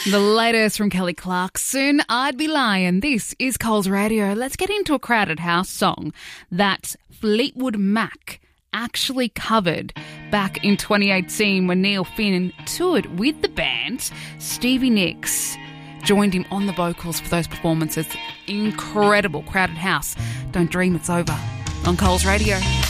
The latest from Kelly Clarkson, I'd Be Lying. This is Coles Radio. Let's get into a Crowded House song that Fleetwood Mac actually covered back in 2018 when Neil Finn toured with the band. Stevie Nicks joined him on the vocals for those performances. Incredible. Crowded House. Don't dream it's over on Coles Radio.